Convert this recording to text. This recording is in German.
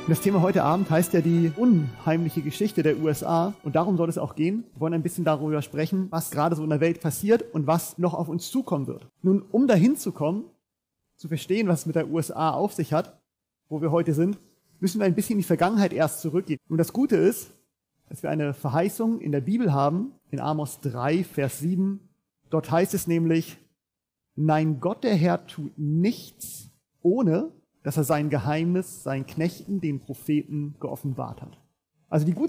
Und das Thema heute Abend heißt ja die unheimliche Geschichte der USA. Und darum soll es auch gehen. Wir wollen ein bisschen darüber sprechen, was gerade so in der Welt passiert und was noch auf uns zukommen wird. Nun, um dahin zu kommen, zu verstehen, was es mit der USA auf sich hat, wo wir heute sind, müssen wir ein bisschen in die Vergangenheit erst zurückgehen. Und das Gute ist, dass wir eine Verheißung in der Bibel haben, in Amos 3, Vers 7. Dort heißt es nämlich, nein, Gott der Herr tut nichts, ohne dass er sein Geheimnis seinen Knechten, den Propheten, geoffenbart hat. Also die gute